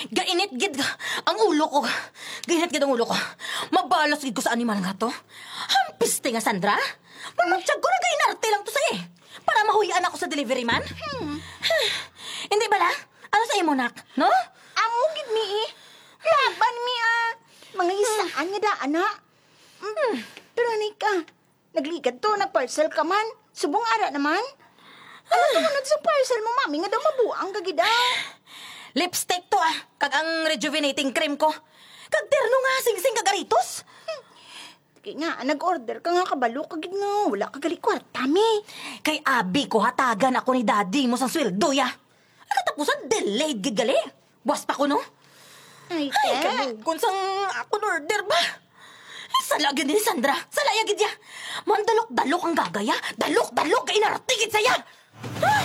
Gainit gid ang ulo ko. Gainit gid ang ulo ko. Mabalas gid ko sa animal nga to. Hampiste nga, Sandra. Mamagtiyag ko na gainarte lang to sa para mahuyan ako sa delivery man. Hindi ba la? Ano sa imo, nak? No? Amo gid mi Laban mi Mga isaan nga daan na. Pero Nika, nagligad to, nag-parcel ka man. Subong ara naman. Ano tumunod sa parcel mo, mami? Nga daw mabuang kagida. Lipstick to kag ang rejuvenating cream ko. Kag terno nga sing-sing kagaritos. Kaya nga, nag-order ka nga kabalo kagid nga. Wala kagali kwarta, mi. Kay abi ko hatagan ako ni daddy mo sang sweldo ya. Katapusan delayed gid gali. Buwas pa ko no. Ay, Ay, te. kanugon sang ako order ba? Sala gid ni Sandra. Sala ya gid ya. Mandalok-dalok ang gagaya. Dalok-dalok kay naratigid saya. Ay!